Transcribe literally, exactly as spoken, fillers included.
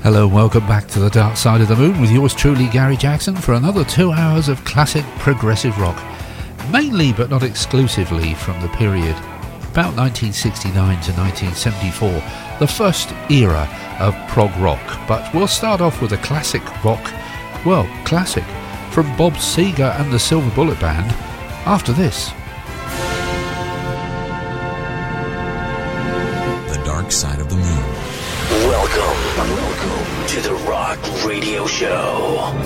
Hello and welcome back to the Dark Side of the Moon with yours truly, Gary Jackson, for another two hours of classic progressive rock, mainly but not exclusively from the period about nineteen sixty-nine to nineteen seventy-four, the first era of prog rock. But we'll start off with a classic rock, well, classic, from Bob Seger and the Silver Bullet Band, after this. The Dark Side of the Moon. Welcome, welcome to the Rock Radio Show.